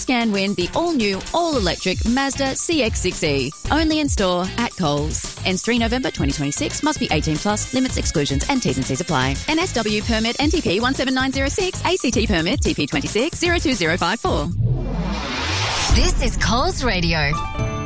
can win the all-new, all-electric Mazda CX-6E. Only in store at Coles. Ends 3 November 2026. Must be 18 plus. Limits, exclusions and T's and C's apply. NSW permit NTP 17906. ACT permit TP 26 02054. This is Coles Radio.